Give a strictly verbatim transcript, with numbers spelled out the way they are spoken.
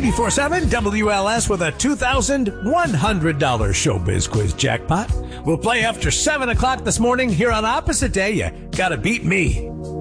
ninety-four point seven W L S with a two thousand one hundred dollars Showbiz Quiz jackpot. We'll play after seven o'clock this morning here on Opposite Day. You gotta beat me.